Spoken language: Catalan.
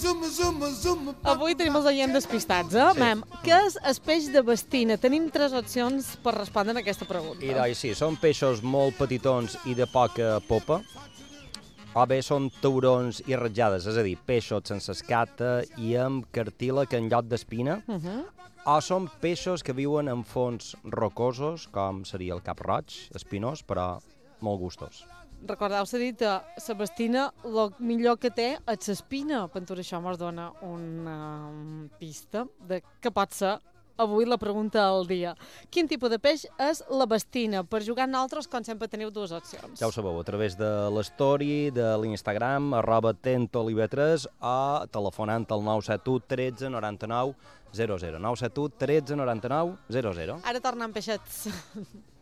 Avui tenim els oients despistats, eh? Sí. Mem, què és el peix de bastina? Tenim 3 opcions per respondre a aquesta pregunta. I doncs sí, són peixos molt petitons i de poca popa, o bé són taurons i ratjades, és a dir, peixos sense escata i amb cartílag en lloc d'espina, o són peixos que viuen en fons rocosos, com seria el cap roig, espinós, però molt gustós. Recordeu, s'ha dit que la bastina el millor que té és l'espina. Per això ens dona una pista de què pot ser avui la pregunta del dia. Quin tipus de peix és la bastina? Per jugar nosaltres, com sempre, teniu 2 opcions. Ja ho sabeu, a través de l'story, de l'Instagram, @tentolive3 o telefonant al 971 13 99 00. 971 13 99 00. Ara tornem peixets.